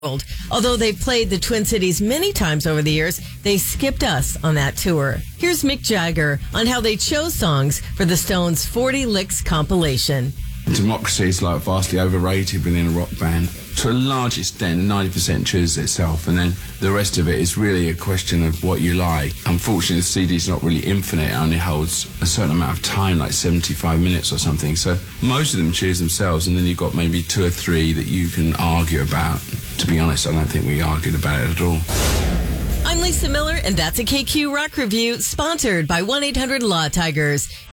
world. Although they've played the Twin Cities many times over the years, they skipped us on that tour. Here's Mick Jagger on how they chose songs for the Stones' 40 Licks compilation. Democracy is like vastly overrated within a rock band. To a large extent, 90% chooses itself, and then the rest of it is really a question of what you like. Unfortunately, the CD's not really infinite. It only holds a certain amount of time, like 75 minutes or something. So most of them choose themselves, and then you've got maybe 2 or 3 that you can argue about. To be honest, I don't think we argued about it at all. I'm Lisa Miller, and that's a KQ Rock Review, sponsored by 1-800-LAW-TIGERS.